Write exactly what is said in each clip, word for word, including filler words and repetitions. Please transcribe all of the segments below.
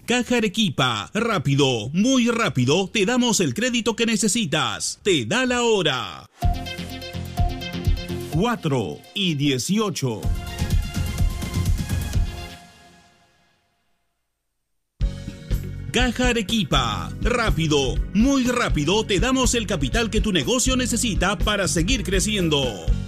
Caja Arequipa, rápido, muy rápido, te damos el crédito que necesitas. Te da la hora. cuatro y dieciocho. Caja Arequipa, rápido, muy rápido, te damos el capital que tu negocio necesita para seguir creciendo.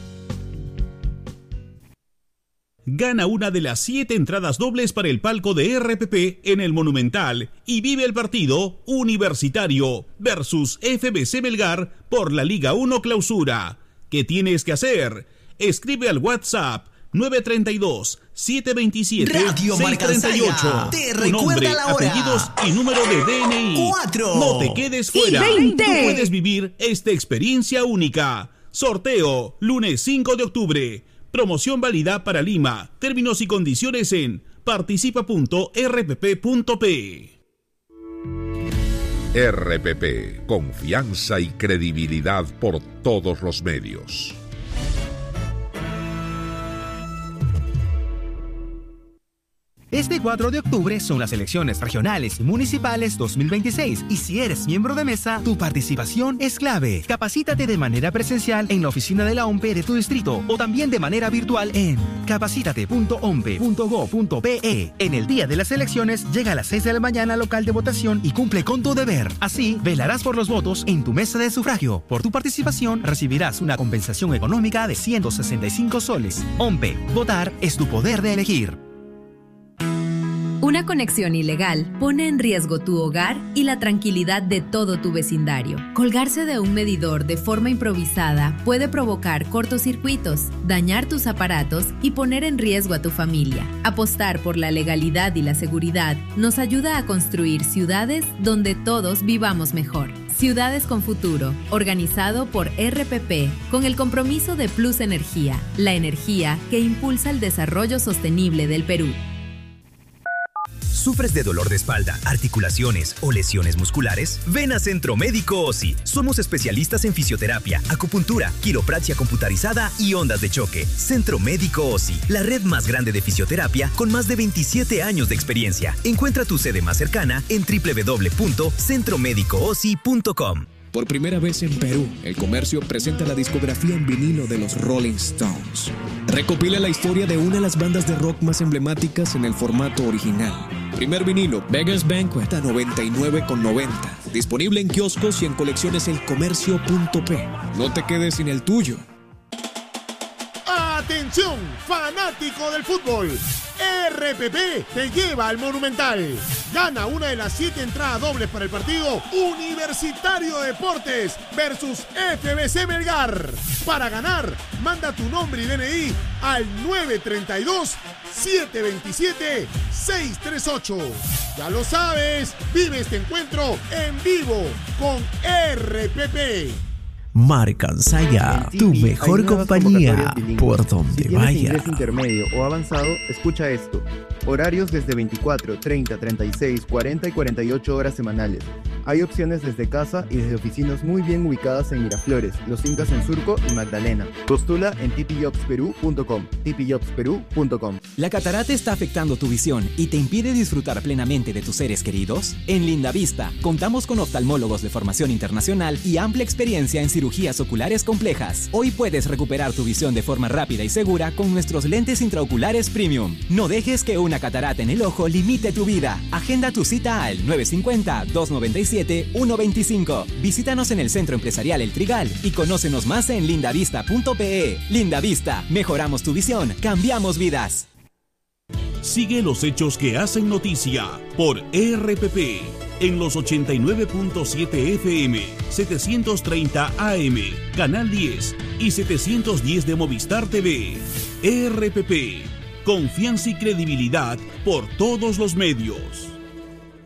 Gana una de las siete entradas dobles para el palco de R P P en el Monumental y vive el partido Universitario versus F B C Melgar por la Liga uno Clausura. ¿Qué tienes que hacer? Escribe al WhatsApp nueve tres dos, siete dos siete, seis tres ocho. Te Tu nombre, la hora. apellidos y número de D N I. Cuatro No te quedes fuera. y Tú puedes vivir esta experiencia única. Sorteo, lunes cinco de octubre. Promoción válida para Lima. Términos y condiciones en participa punto r p p punto p. R P P, confianza y credibilidad por todos los medios. Este cuatro de octubre son las elecciones regionales y municipales dos mil veintiséis y si eres miembro de mesa, tu participación es clave. Capacítate de manera presencial en la oficina de la O M P E de tu distrito o también de manera virtual en capacítate punto o m p e punto go punto p e. En el día de las elecciones, llega a las seis de la mañana al local de votación y cumple con tu deber. Así, velarás por los votos en tu mesa de sufragio. Por tu participación, recibirás una compensación económica de ciento sesenta y cinco soles. O M P E, votar es tu poder de elegir. Una conexión ilegal pone en riesgo tu hogar y la tranquilidad de todo tu vecindario. Colgarse de un medidor de forma improvisada puede provocar cortocircuitos, dañar tus aparatos y poner en riesgo a tu familia. Apostar por la legalidad y la seguridad nos ayuda a construir ciudades donde todos vivamos mejor. Ciudades con Futuro, organizado por R P P, con el compromiso de Plus Energía, la energía que impulsa el desarrollo sostenible del Perú. ¿Sufres de dolor de espalda, articulaciones o lesiones musculares? Ven a Centro Médico O S I. Somos especialistas en fisioterapia, acupuntura, quiropraxia computarizada y ondas de choque. Centro Médico O S I, la red más grande de fisioterapia con más de veintisiete años de experiencia. Encuentra tu sede más cercana en doble u doble u doble u punto centro médico o s i punto com. Por primera vez en Perú, El Comercio presenta la discografía en vinilo de los Rolling Stones. Recopila la historia de una de las bandas de rock más emblemáticas en el formato original. Primer vinilo, Beggars Banquet, a noventa y nueve con noventa. Disponible en kioscos y en colecciones el comercio punto p. No te quedes sin el tuyo. ¡Atención, fanático del fútbol! R P P te lleva al Monumental. Gana una de las siete entradas dobles para el partido Universitario de Deportes versus F B C Melgar. Para ganar, manda tu nombre y D N I al nueve tres dos, siete dos siete, seis tres ocho. Ya lo sabes, vive este encuentro en vivo con R P P. Marcansaya, tu mejor compañía por donde si tienes vaya. Inglés intermedio o avanzado, escucha esto. Horarios desde veinticuatro, treinta, treinta y seis, cuarenta y cuarenta y ocho horas semanales. Hay opciones desde casa y desde oficinas muy bien ubicadas en Miraflores, Los Incas en Surco y Magdalena. Postula en t p jobs perú punto com, t p jobs perú punto com. ¿La catarata está afectando tu visión y te impide disfrutar plenamente de tus seres queridos? En Lindavista, contamos con oftalmólogos de formación internacional y amplia experiencia en cirugías oculares complejas. Hoy puedes recuperar tu visión de forma rápida y segura con nuestros lentes intraoculares premium. No dejes que una catarata en el ojo limite tu vida. Agenda tu cita al nueve cinco cero, dos nueve siete, uno dos cinco. Visítanos en el Centro Empresarial El Trigal y conócenos más en lindavista punto p e. Lindavista, mejoramos tu visión, cambiamos vidas. Sigue los hechos que hacen noticia por R P P en los ochenta y nueve punto siete F M, setecientos treinta A M, Canal diez y setecientos diez de Movistar T V. R P P, confianza y credibilidad por todos los medios.